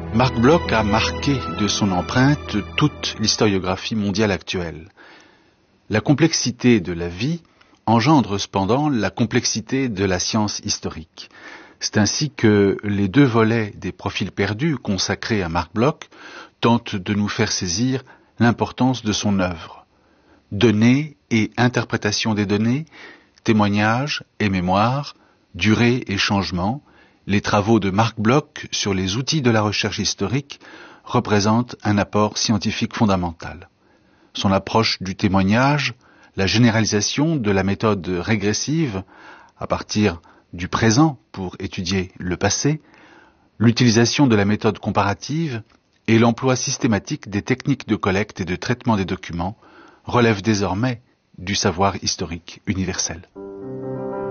Marc Bloch a marqué de son empreinte toute l'historiographie mondiale actuelle. La complexité de la vie engendre cependant la complexité de la science historique. C'est ainsi que les deux volets des Profils perdus consacrés à Marc Bloch tentent de nous faire saisir l'importance de son œuvre. Données et interprétation des données, témoignages et mémoires, durée et changement, les travaux de Marc Bloch sur les outils de la recherche historique représentent un apport scientifique fondamental. Son approche du témoignage, la généralisation de la méthode régressive à partir du présent pour étudier le passé, l'utilisation de la méthode comparative et l'emploi systématique des techniques de collecte et de traitement des documents relèvent désormais du savoir historique universel.